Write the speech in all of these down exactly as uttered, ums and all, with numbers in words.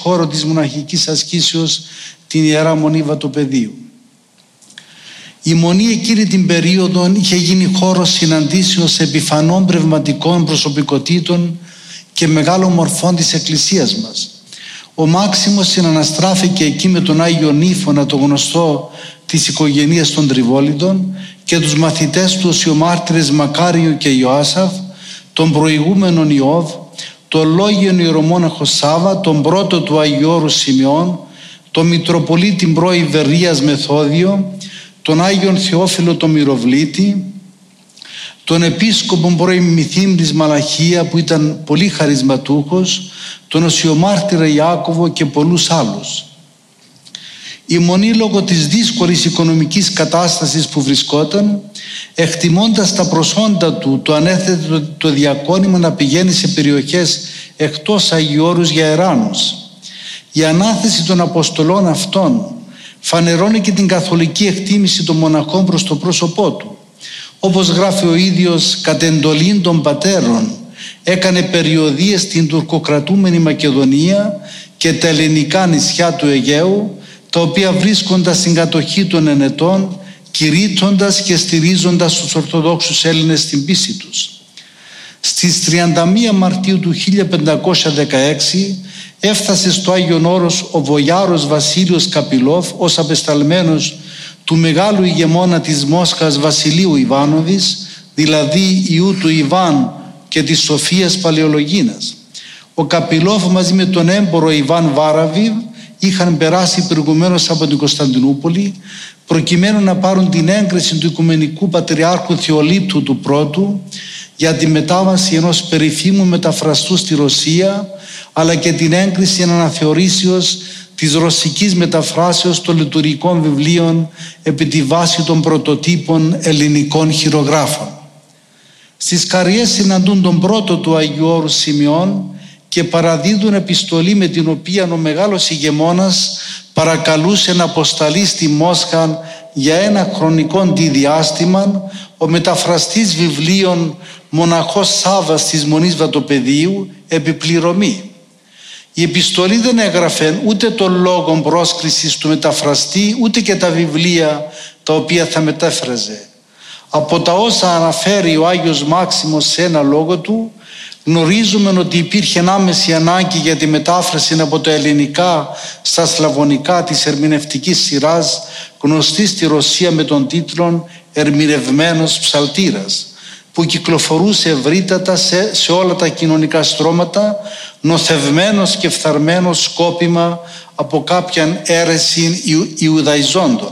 χώρο της μοναχικής ασκήσεως την Ιερά Μονή Βατοπεδίου. Η Μονή εκείνη την περίοδο είχε γίνει χώρος συναντήσεως επιφανών πνευματικών προσωπικότητων και μεγάλων μορφών της Εκκλησίας μας. Ο Μάξιμος συναναστράφηκε εκεί με τον Άγιο Νύφωνα, το γνωστό της οικογένειας των Τριβόλιδων, και τους μαθητές του οσιομάρτυρες Μακάριο και Ιωάσαφ, τον προηγούμενον Ιώβ, τον λόγιον ιερομόναχο Σάβα, τον πρώτο του Αγίου Όρου Σιμεών, τον Μητροπολίτη πρώην Βερίας Μεθόδιο, τον Άγιον Θεόφιλο τον Μυροβλήτη, τον Επίσκοπο πρώην Μυθύμνης Μαλαχία που ήταν πολύ χαρισματούχος, τον οσιομάρτυρα Ιάκωβο και πολλούς άλλους. Η Μονή, λόγω της δύσκολης οικονομικής κατάστασης που βρισκόταν, εκτιμώντας τα προσόντα του, το ανέθετε το, το διακόνημα να πηγαίνει σε περιοχές εκτός Αγίου Όρους για εράνους. Η ανάθεση των αποστολών αυτών φανερώνει και την καθολική εκτίμηση των μοναχών προς το πρόσωπό του. Όπως γράφει ο ίδιος, κατ' εντολήν των πατέρων έκανε περιοδίες στην τουρκοκρατούμενη Μακεδονία και τα ελληνικά νησιά του Αιγαίου, τα οποία βρίσκονταν στην κατοχή των Ενετών, κηρύττοντας και στηρίζοντας τους Ορθοδόξους Έλληνες στην πίστη τους. Στις τριάντα μία Μαρτίου του χίλια πεντακόσια δεκαέξι έφτασε στο Άγιον Όρος ο Βοιάρος Βασίλειος Καπηλόφ ως απεσταλμένος του μεγάλου ηγεμόνα της Μόσχας Βασιλείου Ιβάνοβης, δηλαδή ιού του Ιβάν και της Σοφίας Παλαιολογίνας. Ο Καπηλόφ μαζί με τον έμπορο Ιβάν Βάραβιβ είχαν περάσει προηγουμένως από την Κωνσταντινούπολη προκειμένου να πάρουν την έγκριση του Οικουμενικού Πατριάρχου Θεολίπτου του Πρώτου για τη μετάβαση ενός περιφήμου μεταφραστού στη Ρωσία, αλλά και την έγκριση αναθεωρήσεως της ρωσικής μεταφράσεως των λειτουργικών βιβλίων επί τη βάση των πρωτοτύπων ελληνικών χειρογράφων. Στις Καριές συναντούν τον πρώτο του Αγίου Όρου Σιμεών και παραδίδουν επιστολή με την οποία ο μεγάλος ηγεμόνας παρακαλούσε να αποσταλεί στη Μόσχα για ένα χρονικό διάστημα ο μεταφραστής βιβλίων μοναχός Σάββας της Μονής Βατοπεδίου επιπληρωμή. Η επιστολή δεν έγραφε ούτε τον λόγο πρόσκλησης του μεταφραστή, ούτε και τα βιβλία τα οποία θα μετέφραζε. Από τα όσα αναφέρει ο Άγιος Μάξιμος σε ένα λόγο του, γνωρίζουμε ότι υπήρχε άμεση ανάγκη για τη μετάφραση από τα ελληνικά στα σλαβωνικά της ερμηνευτικής σειράς, γνωστή στη Ρωσία με τον τίτλο «Ερμηνευμένος ψαλτήρας», που κυκλοφορούσε ευρύτατα σε, σε όλα τα κοινωνικά στρώματα, νοθευμένος και φθαρμένος σκόπιμα από κάποιαν αίρεση Ιουδαϊζόντων.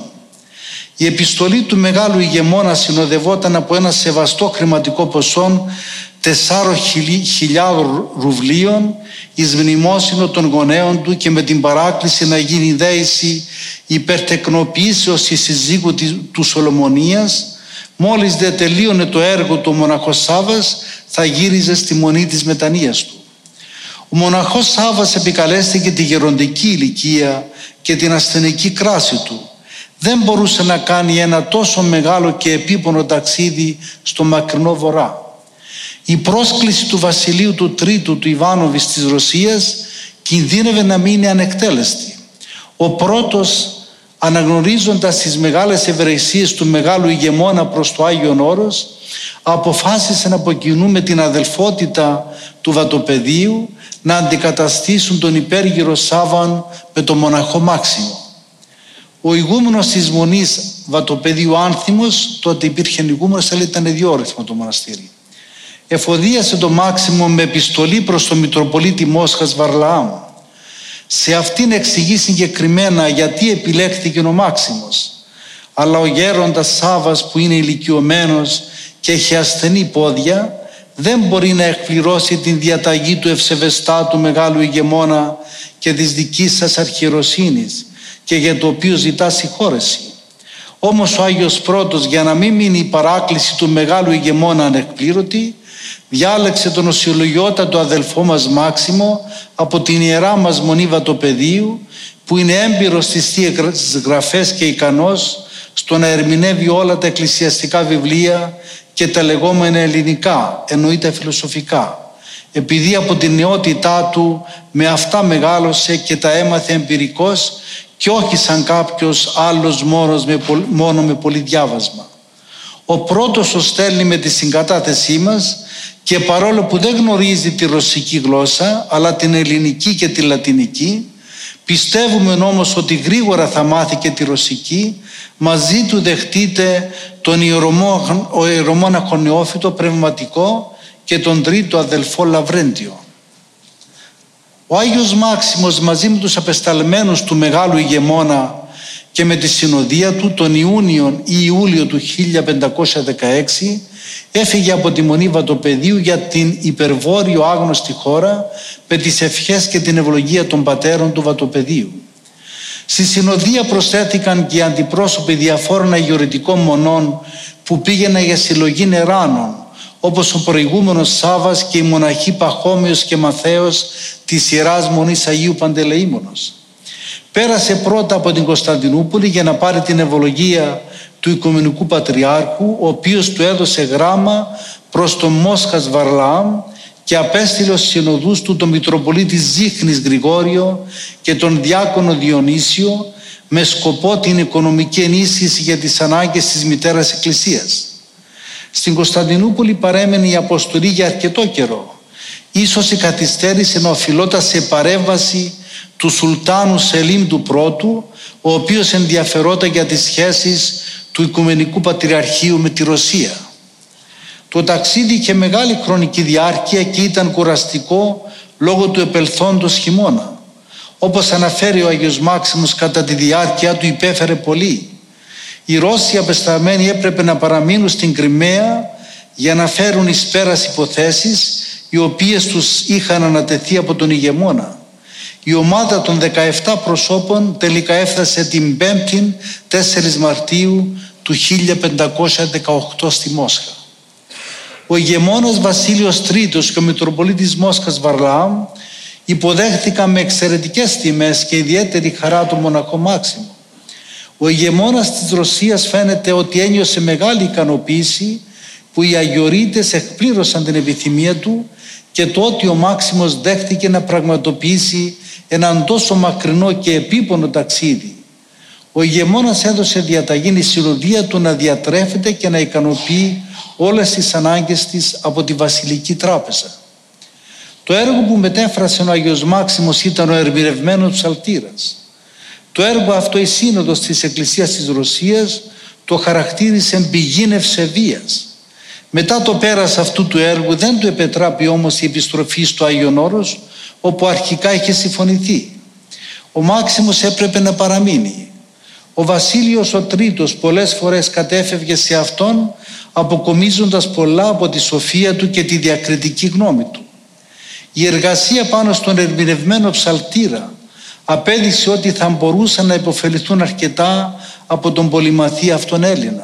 Η επιστολή του μεγάλου ηγεμόνα συνοδευόταν από ένα σεβαστό χρηματικό ποσό τεσσάρων χιλιάδων ρουβλίων εις μνημόσυνο των γονέων του και με την παράκληση να γίνει δέηση υπερτεκνοποιήσεως η συζύγου του Σολομονίας. Μόλις δε τελείωνε το έργο του ο μοναχός Σάββας, θα γύριζε στη Μονή της Μετανοίας του. Ο μοναχός Σάββας επικαλέστηκε τη γεροντική ηλικία και την ασθενική κράση του. Δεν μπορούσε να κάνει ένα τόσο μεγάλο και επίπονο ταξίδι στο μακρινό βορρά. Η πρόσκληση του βασιλείου του Τρίτου του Ιβάνοβης της Ρωσίας κινδύνευε να μείνει ανεκτέλεστη. Ο πρώτος, αναγνωρίζοντας τις μεγάλες ευεργεσίες του μεγάλου ηγεμόνα προς το Άγιον Όρος, αποφάσισε να από κοινού με την αδελφότητα του Βατοπεδίου να αντικαταστήσουν τον υπέργυρο Σάββαν με τον μοναχό Μάξιμο. Ο ηγούμενος της Μονής Βατοπεδίου Άνθιμος, τότε υπήρχε ηγούμενος, αλλά ήταν διόρυθμο το μοναστήρι, εφοδίασε τον Μάξιμο με επιστολή προς τον Μητροπολίτη Μόσχας Βαρλαάμ. Σε αυτήν εξηγεί συγκεκριμένα γιατί επιλέχθηκε ο Μάξιμος. Αλλά ο γέροντας Σάββας, που είναι ηλικιωμένος και έχει ασθενή πόδια, δεν μπορεί να εκπληρώσει την διαταγή του ευσεβεστάτου μεγάλου ηγεμόνα και της δικής σας αρχιεροσύνης, και για το οποίο ζητά συγχώρεση. Όμως ο Άγιος Πρώτος, για να μην μείνει η παράκληση του μεγάλου ηγεμόνα ανεκπλήρωτη, διάλεξε τον οσιολογιότατο αδελφό μας Μάξιμο από την Ιερά μας Μονή Βατοπεδίου, που είναι έμπειρος στις Θείες Γραφές και ικανός στο να ερμηνεύει όλα τα εκκλησιαστικά βιβλία και τα λεγόμενα ελληνικά, εννοεί τα φιλοσοφικά. επειδή από την νεότητά του με αυτά μεγάλωσε και τα έμαθε εμπειρικός και όχι σαν κάποιος άλλος μόνος με, μόνο με πολύ διάβασμα. Ο πρώτος ο στέλνει με τη συγκατάθεσή μας και παρόλο που δεν γνωρίζει τη ρωσική γλώσσα αλλά την ελληνική και τη λατινική, πιστεύουμε όμως ότι γρήγορα θα μάθει και τη ρωσική. Μαζί του δεχτείτε τον ιερομόναχο Νεόφυτο Πνευματικό και τον τρίτο αδελφό Λαβρέντιο. Ο Άγιος Μάξιμος μαζί με τους απεσταλμένους του μεγάλου ηγεμόνα και με τη συνοδεία του τον Ιούνιο ή Ιούλιο του χίλια πεντακόσια δεκαέξι έφυγε από τη Μονή Βατοπεδίου για την υπερβόρειο άγνωστη χώρα με τις ευχές και την ευλογία των πατέρων του Βατοπεδίου. Στη συνοδεία προσθέθηκαν και οι αντιπρόσωποι διαφόρων αγιορητικών μονών που πήγαιναν για συλλογή νεράνων, όπως ο προηγούμενος Σάββας και οι μοναχοί Παχώμιος και Μαθαίος της Ιεράς Μονής Αγίου Παντελεήμονος. Πέρασε πρώτα από την Κωνσταντινούπολη για να πάρει την ευλογία του Οικουμενικού Πατριάρχου, ο οποίος του έδωσε γράμμα προς τον Μόσχας Βαρλάμ και απέστειλε ως συνοδούς του τον Μητροπολίτη Ζίχνης Γρηγόριο και τον Διάκονο Διονύσιο με σκοπό την οικονομική ενίσχυση για τις ανάγκες της Μητέρας Εκκλησίας. Στην Κωνσταντινούπολη παρέμενε η αποστολή για αρκετό καιρό. Ίσως η καθυστέρηση να οφειλόταν σε παρέμβαση του Σουλτάνου Σελίμ του Πρώτου, ο οποίος ενδιαφερόταν για τις σχέσεις του Οικουμενικού Πατριαρχείου με τη Ρωσία. Το ταξίδι είχε μεγάλη χρονική διάρκεια και ήταν κουραστικό λόγω του επελθόντος χειμώνα. Όπως αναφέρει ο Άγιος Μάξιμος, κατά τη διάρκεια του υπέφερε πολύ. Οι Ρώσοι απεσταλμένοι έπρεπε να παραμείνουν στην Κριμαία για να φέρουν εις πέρας υποθέσεις οι οποίες τους είχαν ανατεθεί από τον ηγεμόνα. Η ομάδα των δεκαεπτά προσώπων τελικά έφτασε την Πέμπτη τέσσερις Μαρτίου του χίλια πεντακόσια δεκαοκτώ στη Μόσχα. Ο ηγεμόνας Βασίλειος Τρίτος και ο Μητροπολίτης Μόσχας Βαρλάμ υποδέχθηκαν με εξαιρετικές τιμές και ιδιαίτερη χαρά τον μοναχό Μάξιμο. Ο ηγεμόνας της Ρωσίας φαίνεται ότι ένιωσε μεγάλη ικανοποίηση που οι αγιορείτες εκπλήρωσαν την επιθυμία του και το ότι ο Μάξιμος δέχτηκε να πραγματοποιήσει έναν τόσο μακρινό και επίπονο ταξίδι. Ο ηγεμόνας έδωσε διαταγή η συνοδεία του να διατρέφεται και να ικανοποιεί όλες τις ανάγκες της από τη Βασιλική Τράπεζα. Το έργο που μετέφρασε ο Άγιος Μάξιμος ήταν ο ερμηνευμένος ψαλτήρας. Το έργο αυτό η Σύνοδος της Εκκλησίας της Ρωσίας το χαρακτήρισε πηγή ευσεβίας. Μετά το πέρας αυτού του έργου δεν του επετράπη όμως η επιστροφή στο Άγιον Όρος, όπου αρχικά είχε συμφωνηθεί. Ο Μάξιμος έπρεπε να παραμείνει. Ο Βασίλειος ο Τρίτος πολλές φορές κατέφευγε σε αυτόν, αποκομίζοντας πολλά από τη σοφία του και τη διακριτική γνώμη του. Η εργασία πάνω στον ερμηνευμένο ψαλτήρα απέδειξε ότι θα μπορούσαν να υποφεληθούν αρκετά από τον πολυμαθή αυτόν Έλληνα.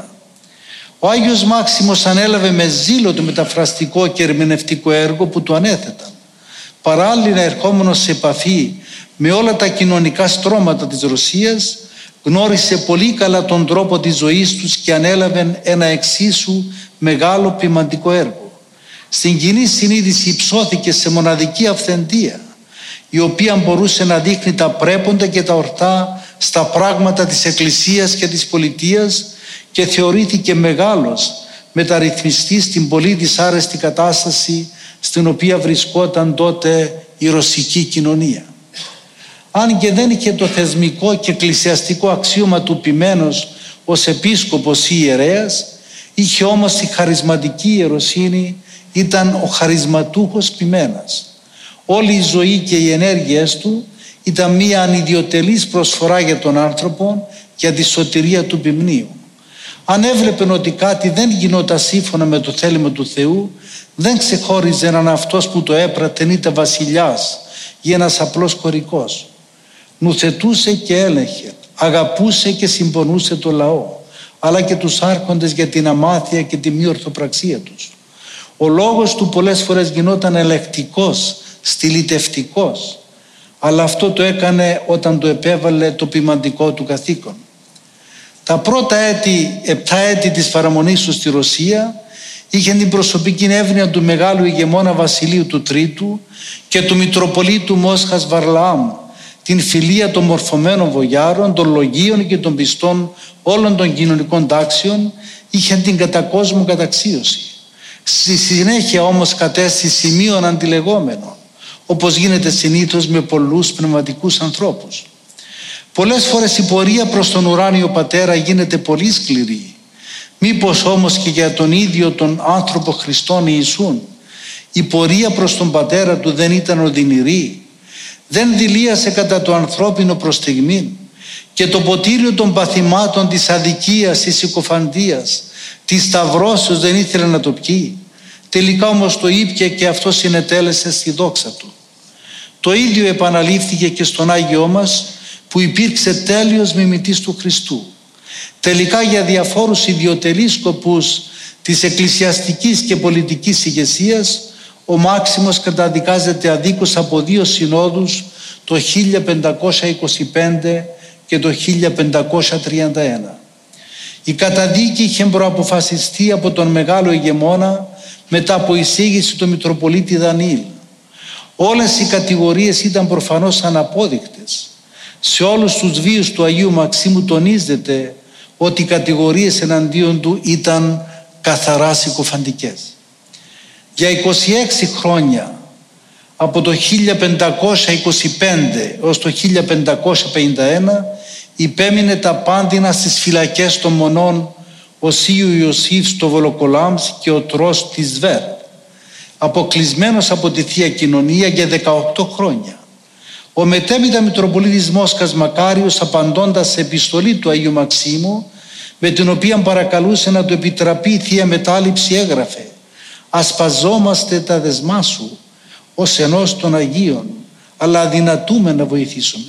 Ο Άγιος Μάξιμος ανέλαβε με ζήλο το μεταφραστικό και ερμηνευτικό έργο που του ανέθεταν. Παράλληλα, ερχόμενος σε επαφή με όλα τα κοινωνικά στρώματα της Ρωσίας, γνώρισε πολύ καλά τον τρόπο της ζωής τους και ανέλαβε ένα εξίσου μεγάλο ποιμαντικό έργο. Στην κοινή συνείδηση υψώθηκε σε μοναδική αυθεντία, η οποία μπορούσε να δείχνει τα πρέποντα και τα ορθά στα πράγματα της Εκκλησίας και της πολιτείας και θεωρήθηκε μεγάλος μεταρρυθμιστής στην πολύ δυσάρεστη κατάσταση στην οποία βρισκόταν τότε η ρωσική κοινωνία. Αν και δεν είχε το θεσμικό και εκκλησιαστικό αξίωμα του ποιμένος ως επίσκοπος ή ιερέας, είχε όμως τη χαρισματική ιεροσύνη, ήταν ο χαρισματούχος ποιμένας. Όλη η ζωή και οι ενέργειές του ήταν μία ανιδιοτελής προσφορά για τον άνθρωπο, για τη σωτηρία του ποιμνίου. Αν έβλεπεν ότι κάτι δεν γινόταν σύμφωνα με το θέλημα του Θεού, δεν ξεχώριζε αν αυτός που το έπρατε είτε βασιλιάς ή ένας απλός χωρικός. Νουθετούσε και έλεγχε, αγαπούσε και συμπονούσε το λαό, αλλά και τους άρχοντες για την αμάθεια και τη μη ορθοπραξία τους. Ο λόγος του πολλές φορές γινόταν ελεκτικός, στυλιτευτικός, αλλά αυτό το έκανε όταν το επέβαλε το ποιμαντικό του καθήκον. Τα πρώτα έτη, επτά έτη της παραμονής του στη Ρωσία Είχε την προσωπική εύνοια του μεγάλου ηγεμόνα Βασιλείου του Τρίτου και του Μητροπολίτου Μόσχας Βαρλαάμ, την φιλία των μορφωμένων βογιάρων, των λογίων και των πιστών όλων των κοινωνικών τάξεων. Είχε την κατά κόσμο καταξίωση. Στη συνέχεια όμως κατέστη σημείων αντιλεγόμενων, όπως γίνεται συνήθως με πολλούς πνευματικούς ανθρώπους. Πολλές φορές η πορεία προς τον ουράνιο Πατέρα γίνεται πολύ σκληρή. Μήπως όμως και για τον ίδιο τον άνθρωπο Χριστόν Ιησούν η πορεία προς τον Πατέρα του δεν ήταν οδυνηρή? Δεν δηλίασε κατά το ανθρώπινο προς στιγμήν και το ποτήριο των παθημάτων, της αδικίας, της συκοφαντίας, της σταυρώσεως δεν ήθελε να το πιει? Τελικά όμως το ήπια και αυτό συνετέλεσε στη δόξα του. Το ίδιο επαναλήφθηκε και στον Άγιό μας, που υπήρξε τέλειος μιμητής του Χριστού. Τελικά για διαφόρους ιδιωτελείς σκοπούς της εκκλησιαστικής και πολιτικής ηγεσίας, ο Μάξιμος καταδικάζεται αδίκως από δύο συνόδους το χίλια πεντακόσια είκοσι πέντε και το χίλια πεντακόσια τριάντα ένα. Η καταδίκη είχε προαποφασιστεί από τον μεγάλο ηγεμόνα μετά από εισήγηση του Μητροπολίτη Δανιήλ. Όλες οι κατηγορίες ήταν προφανώς αναπόδεικτες. Σε όλους τους βίους του Αγίου Μαξίμου τονίζεται ότι οι κατηγορίες εναντίον του ήταν καθαρά συκοφαντικές. Για είκοσι έξι χρόνια, από το χίλια πεντακόσια είκοσι πέντε έως το χίλια πεντακόσια πενήντα ένα, υπέμεινε τα πάνδυνα στις φυλακές των μονών ο Σίου Ιωσήφ στο Βολοκολάμς και ο Τρός της Σβέρ, αποκλεισμένος από τη Θεία Κοινωνία για δεκαοκτώ χρόνια. Ο μετέπειτα Μητροπολίτης Μόσχας Μακάριος, απαντώντας σε επιστολή του Αγίου Μαξίμου, με την οποία παρακαλούσε να του επιτραπεί η Θεία Μετάληψη, έγραφε: «Ασπαζόμαστε τα δεσμά σου ως ενός των Αγίων, αλλά αδυνατούμε να βοηθήσουμε».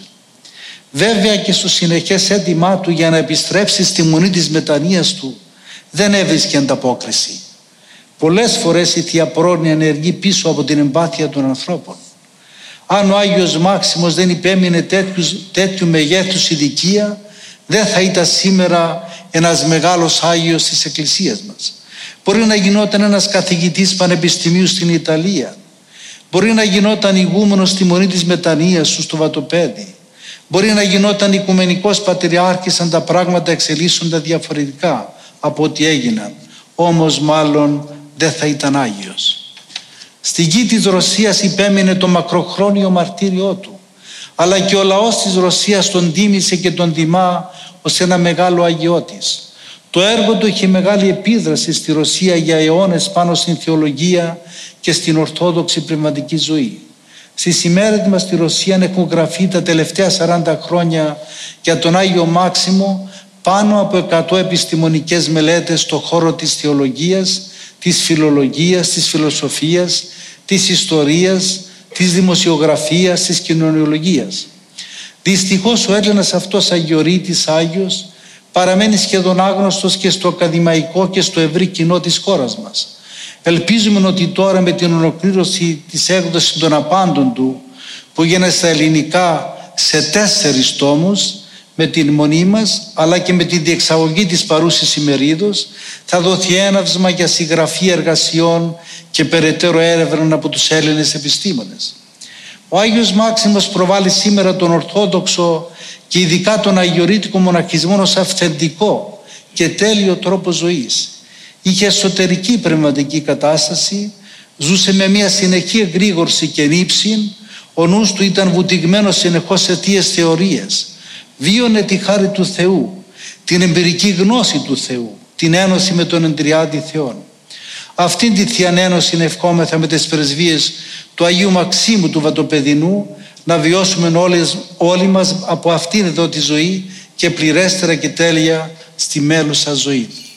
Βέβαια και στο συνεχές αίτημά του για να επιστρέψει στη μονή της μετανοίας του δεν έβρισκε ανταπόκριση. Πολλές φορές η Θεία Πρόνοια ενεργεί πίσω από την εμπάθεια των ανθρώπων. Αν ο Άγιος Μάξιμος δεν υπέμεινε τέτοιους, τέτοιου μεγέθους ηλικία, δεν θα ήταν σήμερα ένας μεγάλος Άγιος της Εκκλησίας μας. Μπορεί να γινόταν ένας καθηγητής πανεπιστημίου στην Ιταλία. Μπορεί να γινόταν ηγούμενος στη μονή της μετανοίας του στο Βατοπέδι. Μπορεί να γινόταν οικουμενικός πατριάρχης αν τα πράγματα εξελίσσονταν διαφορετικά από ό,τι έγιναν. Όμως μάλλον δεν θα ήταν Άγιος. Στη γη της Ρωσίας υπέμεινε το μακροχρόνιο μαρτύριό του, αλλά και ο λαός της Ρωσίας τον τίμησε και τον τιμά ως ένα μεγάλο αγιώτης. Το έργο του είχε μεγάλη επίδραση στη Ρωσία για αιώνες πάνω στην θεολογία και στην ορθόδοξη πνευματική ζωή. Στις ημέρες μας στη Ρωσία έχουν γραφεί τα τελευταία σαράντα χρόνια για τον Άγιο Μάξιμο πάνω από εκατό επιστημονικές μελέτες στον χώρο της θεολογίας, της φιλολογίας, της φιλοσοφίας, της ιστορίας, της δημοσιογραφίας, της κοινωνιολογίας. Δυστυχώς ο Έλληνας αυτός αγιορείτης Άγιος παραμένει σχεδόν άγνωστος και στο ακαδημαϊκό και στο ευρύ κοινό της χώρας μας. Ελπίζουμε ότι τώρα με την ολοκλήρωση της έκδοσης των απάντων του, που γίνεται στα ελληνικά σε τέσσερις τόμους, με την μονή μας αλλά και με τη διεξαγωγή της παρούσης ημερίδος, θα δοθεί έναυσμα για συγγραφή εργασιών και περαιτέρω έρευνα από τους Έλληνες επιστήμονες. Ο Άγιος Μάξιμος προβάλλει σήμερα τον Ορθόδοξο και ειδικά τον αγιορείτικο μοναχισμό ως αυθεντικό και τέλειο τρόπο ζωής. Είχε εσωτερική πνευματική κατάσταση, ζούσε με μια συνεχή εγρήγορση και νύψη, ο νους του ήταν βουτυγμένος συνεχώς σε θείες θεωρίες. Βίωνε τη χάρη του Θεού, την εμπειρική γνώση του Θεού, την ένωση με τον Εντριάδη Θεόν. Αυτήν τη Θεία Ένωση ευχόμεθα με τις πρεσβείες του Αγίου Μαξίμου του Βατοπεδινού να βιώσουμε όλες, όλοι μας από αυτήν εδώ τη ζωή και πληρέστερα και τέλεια στη μέλουσα ζωή.